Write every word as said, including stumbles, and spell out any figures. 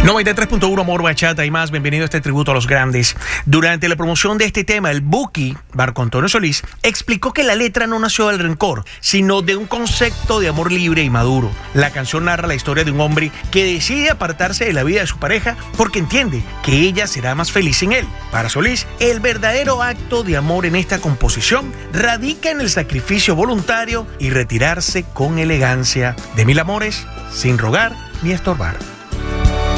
noventa y tres punto uno Amor, Bachata y más. Bienvenido a este tributo a los grandes. Durante la promoción de este tema, el Buki, Marco Antonio Solís, explicó que la letra no nació del rencor, sino de un concepto de amor libre y maduro. La canción narra la historia de un hombre que decide apartarse de la vida de su pareja porque entiende que ella será más feliz sin él. Para Solís, el verdadero acto de amor en esta composición radica en el sacrificio voluntario y retirarse con elegancia de mil amores sin rogar ni estorbar.